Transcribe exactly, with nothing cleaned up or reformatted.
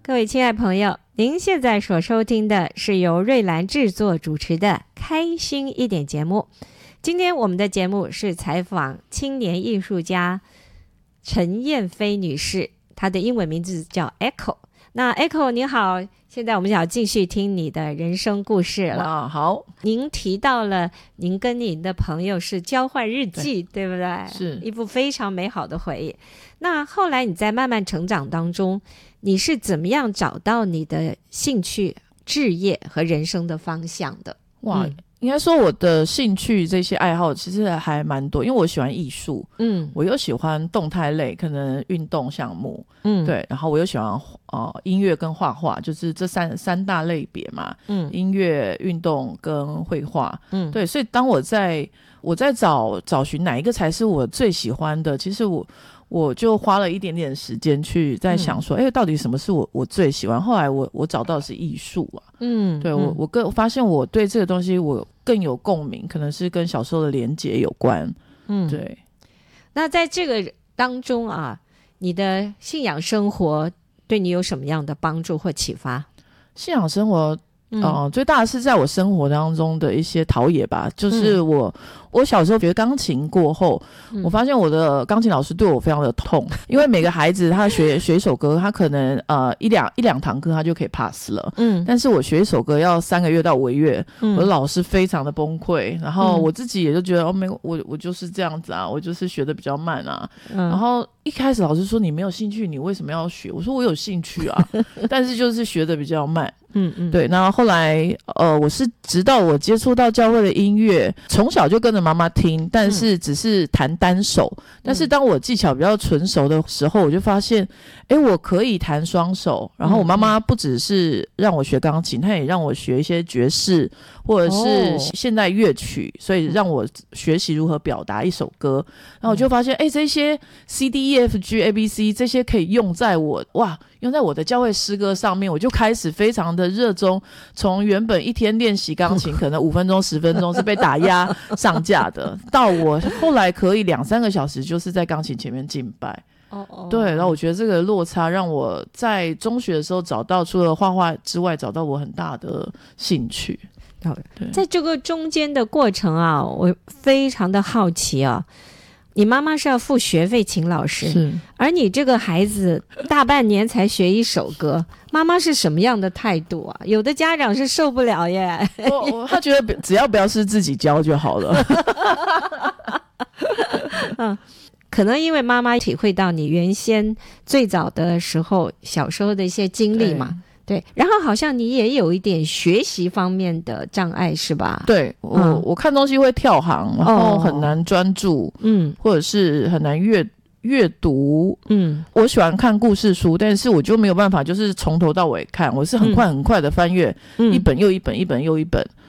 各位亲爱朋友，您现在所收听的是由瑞兰制作主持的开心一点节目。今天我们的节目是采访青年艺术家陈燕飞女士，她的英文名字叫 Echo。 那 Echo 你好，现在我们想继续听你的人生故事了。 哇，好。 您提到了您跟您的朋友是交换日记， 对, 对不对？ 是一部非常美好的回忆。那后来你在慢慢成长当中，你是怎么样找到你的兴趣、志业和人生的方向的？ 哇、嗯，应该说我的兴趣这些爱好其实还蛮多，因为我喜欢艺术，嗯，我又喜欢动态类，可能运动项目，嗯，对，然后我又喜欢呃音乐跟画画，就是这三三大类别嘛，嗯，音乐、运动跟绘画，嗯，对，所以当我在我在找找寻哪一个才是我最喜欢的，其实我。我就花了一点点时间去在想说，哎、嗯欸，到底什么是我我最喜欢？后来我我找到的是艺术啊，嗯，对我我更我发现我对这个东西我更有共鸣，可能是跟小时候的连结有关，嗯，对。 那在这个当中啊，你的信仰生活对你有什么样的帮助或启发？ 信仰生活。嗯、呃，最大的是在我生活当中的一些陶冶吧，就是我、嗯、我小时候学钢琴过后、嗯、我发现我的钢琴老师对我非常的痛，因为每个孩子他学学一首歌，他可能呃一两一两堂课他就可以 pass 了，嗯，但是我学一首歌要三个月到五个月、嗯、我的老师非常的崩溃，然后我自己也就觉得、嗯、哦没我我就是这样子啊，我就是学的比较慢啊、嗯、然后一开始老师说你没有兴趣你为什么要学，我说我有兴趣啊但是就是学的比较慢，嗯嗯，对，那后来呃，我是直到我接触到教会的音乐，从小就跟着妈妈听，但是只是弹单手、嗯、但是当我技巧比较纯熟的时候，我就发现哎，我可以弹双手，然后我妈妈不只是让我学钢琴，她也让我学一些爵士或者是现代乐曲、哦、所以让我学习如何表达一首歌，然后我就发现哎，这些 C D E F G A B C 这些可以用在我哇用在我的教会诗歌上面，我就开始非常的热衷，从原本一天练习钢琴可能五分钟十分钟是被打压上架的到我后来可以两三个小时就是在钢琴前面敬拜，哦哦，对，然后我觉得这个落差让我在中学的时候找到除了画画之外找到我很大的兴趣。 在这个中间的过程啊，我非常的好奇啊，你妈妈是要付学费请老师，是，而你这个孩子大半年才学一首歌，妈妈是什么样的态度啊？有的家长是受不了耶， 我我他觉得只要不要是自己教就好了嗯，可能因为妈妈体会到你原先最早的时候小时候的一些经历嘛，对，然后好像你也有一点学习方面的障碍是吧？ 对，我、嗯、我看东西会跳行，然后很难专注，嗯，或者是很难阅阅读，嗯，我喜欢看故事书，但是我就没有办法就是从头到尾看，我是很快很快的翻阅、嗯、一本又一本一本又一本，